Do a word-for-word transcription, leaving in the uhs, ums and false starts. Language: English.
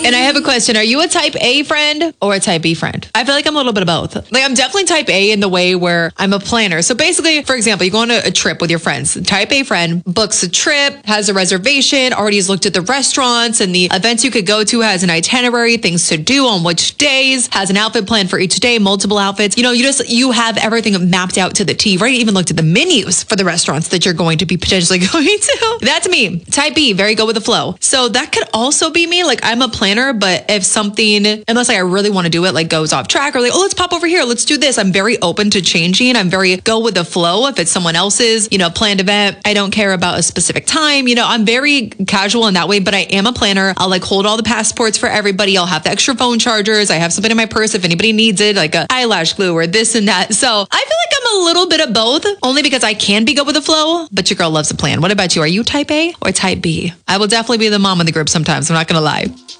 And I have a question. Are you a type A friend or a type B friend? I feel like I'm a little bit of both. Like I'm definitely type A in the way where I'm a planner. So basically, for example, you go on a, a trip with your friends. Type A friend books a trip, has a reservation, already has looked at the restaurants and the events you could go to, has an itinerary, things to do on which days, has an outfit plan for each day, multiple outfits. You know, you just, you have everything mapped out to the T, right? Even looked at the menus for the restaurants that you're going to be potentially going to. That's me. Type B, very go with the flow. So that could also be me. Like I'm a planner, but if something, unless like I really want to do it, like goes off track or like, oh, let's pop over here. Let's do this. I'm very open to changing. I'm very go with the flow. If it's someone else's, you know, planned event, I don't care about a specific time. You know, I'm very casual in that way, but I am a planner. I'll like hold all the passports for everybody. I'll have the extra phone chargers. I have something in my purse if anybody needs it, like a eyelash glue or this and that. So I feel like I'm a little bit of both, only because I can be go with the flow, but your girl loves a plan. What about you? Are you type A or type B? I will definitely be the mom in the group sometimes. I'm not going to lie.